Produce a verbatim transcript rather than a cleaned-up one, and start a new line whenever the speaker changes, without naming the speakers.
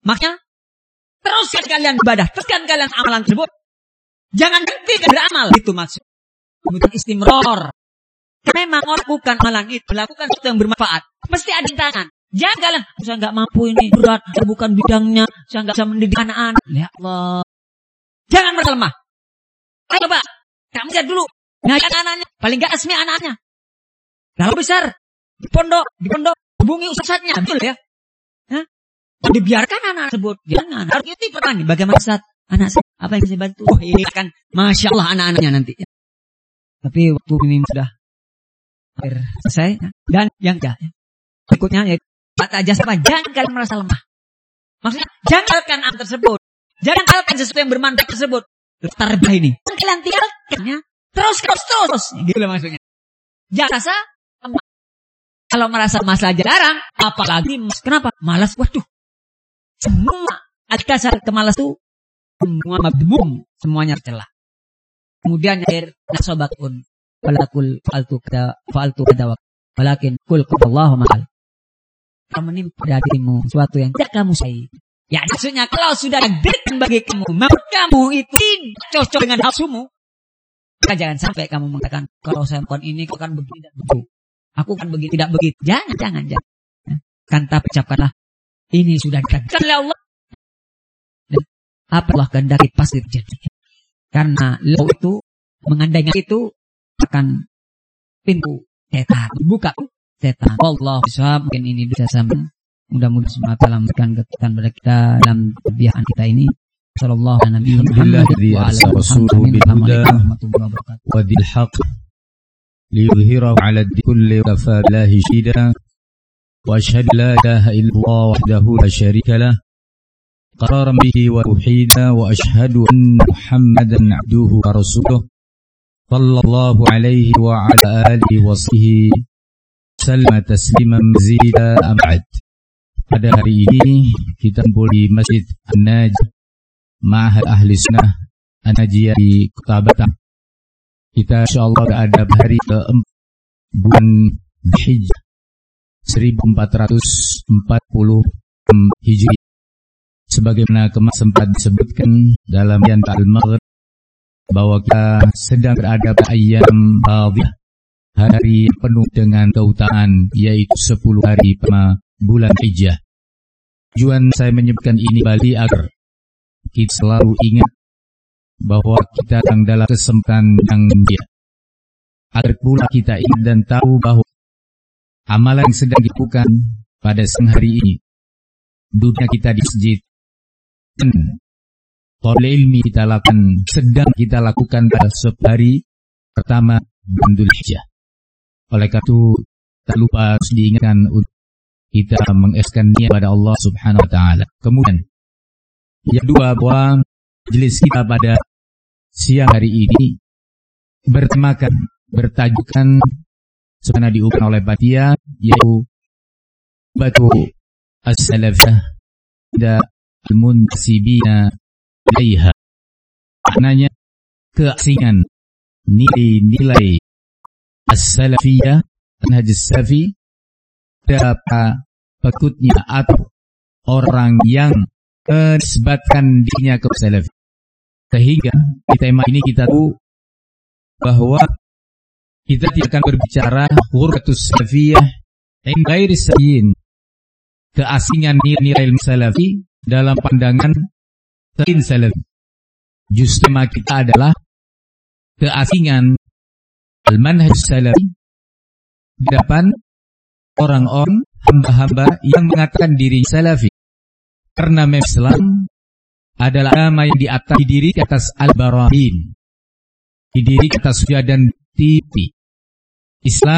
Makanya teruskan kalian ibadah, teruskan kalian amalan tersebut. Jangan berhenti beramal, itu maksud. Kemudian istimror. Memang orang lakukan amalan itu, melakukan sesuatu yang bermanfaat. Mesti ada tangan. Jangan kalian, saya nggak mampu ini berat, saya bukan bidangnya, saya nggak bisa mendidik anak-anak. Ya Allah. Jangan merasa lemah. Ayo Pak, kamu lihat dulu. Ngajar anak-anaknya, paling nggak asmi anak-anaknya. Lalu besar, di pondok, di pondok, hubungi ustadznya, betul ya? Hah? Dibiarkan anak tersebut, jangan. Harus ikuti peran. Bagaimana Ustaz? Anak saya, apa yang bisa bantu? Oh ini akan, masya Allah anak-anaknya nanti. Tapi waktu ini sudah hampir selesai. Dan yang ya, berikutnya ya, kata jasa apa? Jangan kalian merasa lemah. Maksudnya, jangan tinggalkan anak tersebut. Jangan tinggalkan sesuatu yang bermanfaat tersebut. Terbaik ini. Jangan kalian tinggalkannya. Terus, terus, terus. Gitu lah maksudnya. Jangan rasa lemah. Kalau merasa masalah jarang, apalagi mas. Kenapa? Malas. Waduh. Semua dasar kemalas itu semua mabdum, semuanya celah. Kemudian akhir nasobatun falakul faltu kada faltu kada walakin kul qallahu ma'al. Kamu menimpa dirimu sesuatu yang tidak kamu sayang. Ya maksudnya kalau sudah takdirkan bagi kamu, maka kamu itu cocok dengan nafsumu. Maka jangan sampai kamu mengatakan kalau saya melakukan ini kau kan begini dan begitu. Aku kan begini tidak begitu. Jangan jangan jangan. Kan tapi ucapkanlah ini sudah ditakdirkan oleh Allah. Dan apalah kehendaki pasti terjadi. Karena law itu mengandainya itu akan pintu setan dibuka setan. Allah bisa mungkin ini bisa sama. Mudah-mudahan semua telah memberikan kekuatan pada kita dalam kebiasaan kita ini. Sallallahu alaihi Muhammad wa ala alihi
wa bil haqq liyuzhirahu 'ala kulli kafa billahi shida. وأشهد لا إله إلا الله وحده لا شريك له قرارا به وتوحيدا وأشهد أن محمدا عبده ورسوله صلى الله عليه وعلى آله وصحبه سلم تسليما مزيدا أما بعد. Pada hari ini kita kumpul di Masjid An-Najah Ma'had Ahli Sunnah An-Najiyah di Kota Batam. Kita insyaallah ada hari keempat bulan Dzulhijjah seribu empat ratus empat puluh Hijri. Sebagaimana kemarin sempat disebutkan dalam ayat Al-Maghrib bahwa kita sedang berada pada ayyam fadhilah, hari penuh dengan keutamaan, yaitu sepuluh hari pertama bulan Hijjah. Tujuan saya menyebutkan ini kembali agar kita selalu ingat bahwa kita sedang dalam kesempatan yang mulia. Agar pula kita ingat dan tahu bahwa amalan yang sedang dilakukan pada siang hari ini, duduknya kita di masjid, dan thalib ilmi kita lakukan, sedang kita lakukan pada sepuluh hari pertama bulan Dzulhijjah. Oleh karena itu, tak lupa harus diingatkan untuk kita mengikhlaskan niat pada Allah Subhanahu Wa Taala. Kemudian, yang kedua, bahwa majelis kita pada siang hari ini bertemakan, bertajukan sebenarnya diukur oleh Batia, yaitu batu as-salafah da al-muntasibina ilaiha. Maknanya keasingan nilai-nilai as-salafiyah manhaj as-salafi dapat pekutnya atau orang yang menisbatkan dirinya ke salafi. Sehingga di tema ini kita tahu bahwa kita tidak akan berbicara ghurbatus salafiyah in ghairi sayin, keasingan nilai-nilai salafi dalam pandangan selain salafi. Justru kita adalah keasingan al-manhaj salafi di depan orang-orang hamba-hamba yang mengatakan diri salafi. Karena Islam adalah agama yang di atas diri di atas al-barahin, didiri atas hujjah dan bukti. Islam